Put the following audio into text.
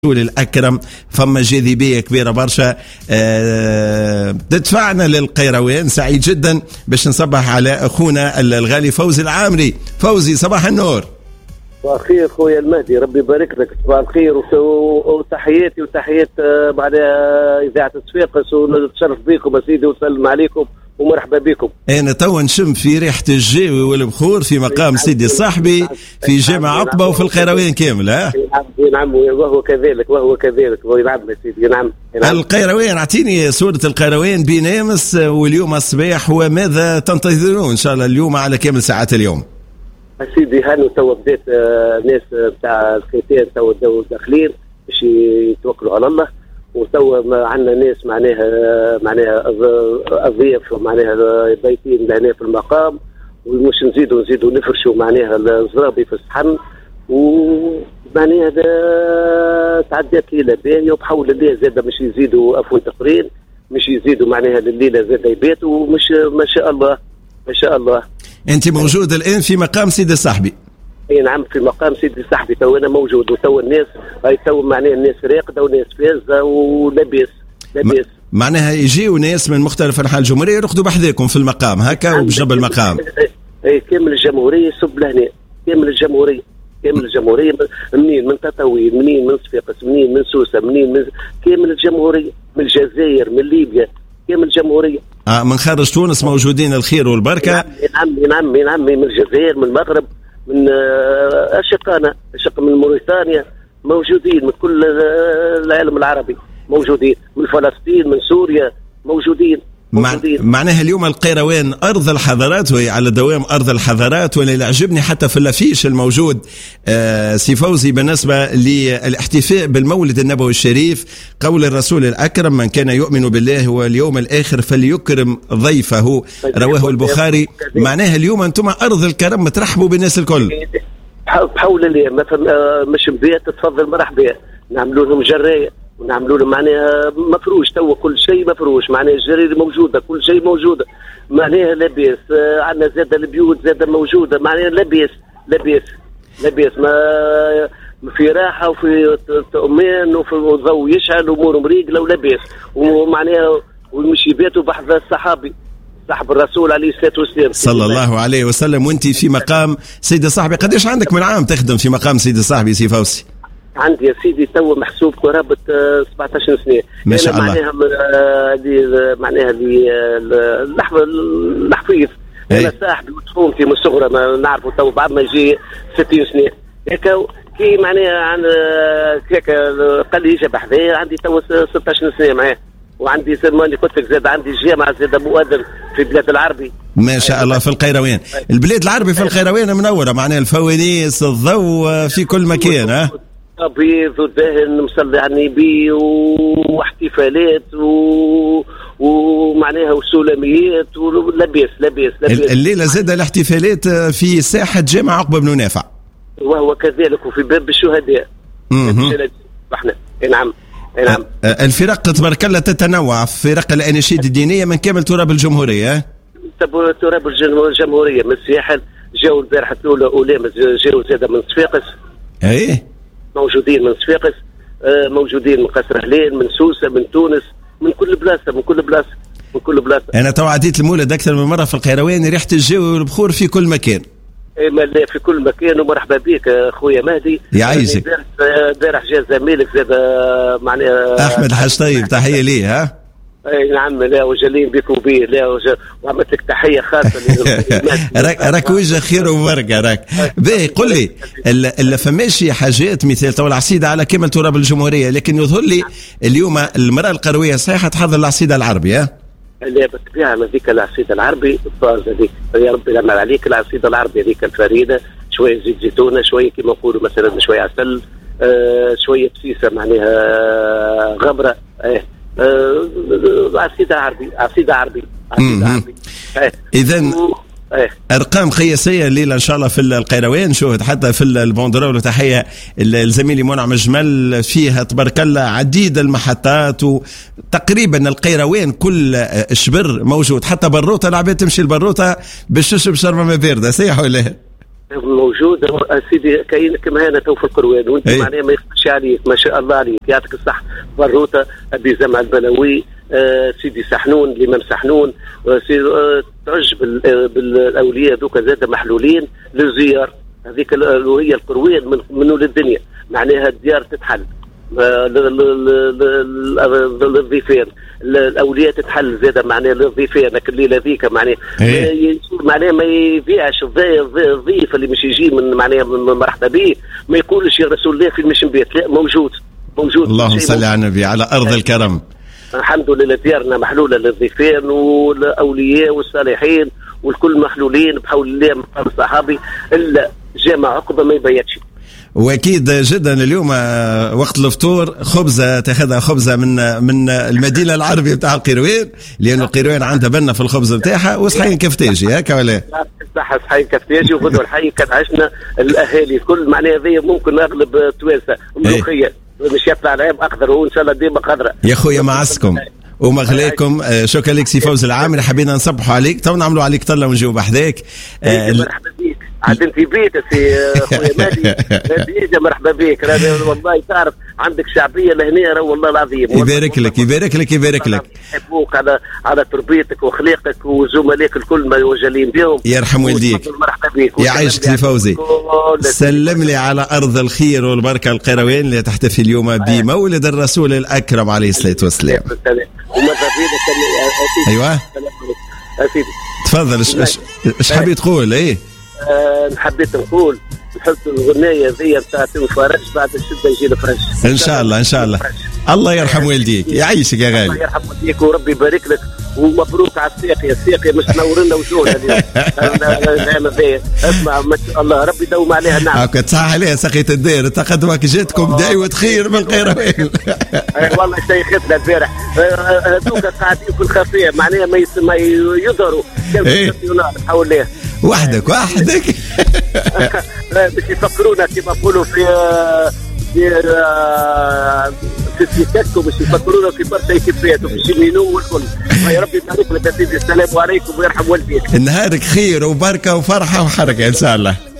الأكرم فما جاذبية كبيرة برشا تدفعنا للقيروان. سعيد جدا باش نصبح على أخونا الغالي فوزي العامري. فوزي صباح النور. صباح الخير خويا المهدي، ربي يبارك لك. صباح الخير وتحياتي وتحيات بعدها إذاعة صفاقس، ونتشرف بكم يا سيدي ونسلم عليكم ومرحبا بكم. أنا توا نشم في ريحة الجاوي والبخور في مقام سيدي الصاحبي في جامع عقبة وفي القيروان كامل. ها نعم وهو كذلك نعم يا سيدي. نعم القيروان، اعطيني صورة القيروان بين امس واليوم الصباح، وماذا تنتظرون ان شاء الله اليوم على كامل ساعات اليوم؟ سيدي هانو توا بدات ناس بتاع الختان توا داخلين باش يتوكلوا على الله، وتوا عندنا ناس معناها اضياف معناها بايتين هنا في المقام، ومش نزيدوا نفرشوا معناها الزرابي في الصحن، ومعناها تعدات ليله باهيه، وبحول الله زاد مش يزيدوا افون تقرين، مش يزيدوا معناها الليله زاد يبات، ومش ما شاء الله ما شاء الله. انت موجود الان في مقام سيدي الصاحبي؟ اي نعم في مقام سيدي الصاحبي، تو انا موجود، وتو الناس تو معناها الناس راقده وناس فازه ولاباس معناها يجيو ناس من مختلف انحاء الجمهوريه يرقدوا بحذاكم في المقام هكا وبجنب المقام. اي كامل الجمهوريه يصب لهنا، كامل الجمهوريه منين من تطاوين، منين من صفاقس، منين من سوسه، منين من كامل الجمهوريه، من الجزائر، من ليبيا، كامل الجمهوريه. من خارج تونس موجودين الخير والبركه. نعم من الجزائر، من المغرب، من اشقانا من موريتانيا، موجودين من كل العالم العربي، موجودين من فلسطين، من سوريا، موجودين. معناها اليوم القيروان أرض الحضارات، وهي على دوام أرض الحضارات. واللي عجبني حتى في اللافيش الموجود سي فوزي بالنسبة للاحتفاء بالمولد النبوي الشريف، قول الرسول الأكرم: من كان يؤمن بالله واليوم الآخر فليكرم ضيفه، رواه البخاري. معناها اليوم أنتم أرض الكرم، ترحبوا بالناس الكل بحول الله. مثلا مش بيت تفضل مرحبا، نعملوا لهم جرايه ونعملوا له معناها مفروش، تو كل شيء مفروش، معناها الجرير موجوده، كل شيء موجوده، معناها لاباس. عندنا زاد البيوت زاد موجوده، معناها لاباس ما في راحه وفي امان وفي الضوء يشعل وامور مريقله ولاباس، ومعناها والمشيبات بحذا الصحابي صاحب الرسول عليه الصلاه والسلام صلى الله عليه وسلم. وانت في مقام سيدي صاحبي قديش عندك من عام تخدم في مقام سيدي صاحبي سي فوزي؟ عندي يا سيدي تو محسوب قرابة 17 سنة. ما شاء الله. معناها الحفيظ. أنا صاحبي وطفولتي من الصغرى ما نعرفه، تو بعد ما يجي 60 سنة هكا كي معناها عن هكا قال لي جاب حذايا، عندي تو 16 سنة معاه، وعندي زي قلت لك زاد عندي جامعة زاد مؤذن في البلاد العربي. ما شاء الله في القيروان. البلاد العربي في القيروان منورة، معناها الفوانيس الضوء في كل مكان. ها أبيض ودهن مصلي على النبي واحتفالات ومعناها وسلاميات ولاباس. الليلة زاد الاحتفالات في ساحة جامع عقبة بن نافع، وهو كذلك، وفي باب الشهداء. احنا نعم. الفرق تبارك الله تتنوع، فرق الأناشيد الدينية من كامل تراب الجمهورية. تراب الجمهورية من الساحل جاوا البارحة الأولى، جاوا زاد من صفاقس. ايه موجودين من صفاقس، موجودين من قصر هلال، من سوسه، من تونس، من كل بلاصه. انا تو عديت المولد اكثر من مره في القيروان، ريحه الجو والبخور في كل مكان. لا في كل مكان، ومرحبا بك اخويا مهدي. يعيشك. بارح جا زميلك زاد معناها احمد الحاج طيب، تحيه ليه. ها اي نعم، لا وجلين بك وبيه، لا وعملت لك تحيه خاصه. راك وجه خير وبركه راك. باهي قل لي، الا فماش حاجات مثال تو العصيده على كامل تراب الجمهوريه، لكن يظهر لي اليوم المراه القرويه صحيحه تحضر العصيده العربي. ها لا بالطبيعه هذيك العصيده العربي الطاز هذيك، يا ربي يعمل عليك العصيده العربي هذيك الفريده، شويه زيت زيتونه، شويه كما نقولوا مثلا شويه عسل، شويه بسيسه معناها غبره. عصيدة عربي. إذن أرقام قياسية الليلة إن شاء الله في القيروان. شوهد حتى في البوندرول، وتحية الزميل منعم جمل، فيها تبارك الله عديد المحطات، وتقريبا القيروان كل شبر موجود، حتى بروطة العباد تمشي البروطة باش تشرب شربة ما باردة. صحيح ولا؟ موجود سيدي. كاين كما هنا تو في القروان وانت معناها ما يخفش عليك، ما شاء الله عليك، يعطيك الصح. بروته ابي زمع البلوي، سيدي سحنون الامام سحنون، تعج بالاولياء دوكا زاد محلولين للزيار. هذيك هي القروان من ولد الدنيا، معناها الديار تتحل، للضيفين الاولياء تتحل زاده معناها للضيفين. لكن الليله ذيك معناها معناها ما يبيعش الضيف اللي مش يجي من معناها من مرحبا به ما يقولش يا رسول الله في المشن بيت، لا موجود. اللهم صل على النبي على ارض الكرم. الحمد لله ديارنا محلوله للضيفين والاولياء والصالحين والكل محلولين بحول الله من قبل الصحابي. الا جامع عقبه ما يبيتش. واكيد جدا اليوم وقت الفطور خبزه تاخذها خبزه من المدينه العربيه بتاع القروان، لانه القروان عندها بنا في الخبز بتاعها. وصحيح كفتاجي هكا ولا؟ صحيح كفتاجي. وغدوه الحي كان عشنا الاهالي الكل معناها ذي ممكن اغلب توانسه ملوخيه مش يطلع العام اخضر وان شاء الله ديما خضراء. يا خويا معسكم ومغليكم. شكرا لك سي فوزي العامري، حبينا نصبحوا عليك تو نعملوا عليك طله ونجيو بحذاك. مرحبا بك عاد انت بيت سي خويا مالي ديجا مرحبا بك. والله تعرف عندك شعبيه لهنا والله العظيم. يبارك لك يبارك لك يبارك لك. يحبوك على تربيتك واخلاقك وزملائك الكل ما يوجلين بهم. يرحم والديك. مرحبا بك. يعيشك سي فوزي. سلم لي على ارض الخير والبركه القروان اللي تحتفي اليوم بمولد الرسول الاكرم عليه الصلاه والسلام. ايوه سيدي تفضل. ايش حبيت تقول؟ ايه حبيت نقول نحط الغنية ذي بتاعت الفرج بعد الشدة يجي الفرج ان شاء الله. ان شاء الله. الله يرحم والديك، يعيشك يا غالي. الله يرحم والديك وربي يبارك لك ومبروك على الساقية مش نورنا وجوهنا اليوم. اسمع ما شاء الله ربي يدوم عليها. نعم هاكا تصح عليها سقية الدير تقدمك جاتكم دايوة خير من القروان. والله شيختنا البارح هذوك قاعدين في الخفية معناها ما يظهروا حول ليه وحدك باش يفكرونا كما نقولوا في سيكاتكم، باش يفكرونا في برشا كيفات وفي الشمينو والكل. يا ربي يبارك لك يا سيدي. السلام عليكم ويرحم والديك. نهارك خير وبركه وفرحه وحركه ان شاء الله.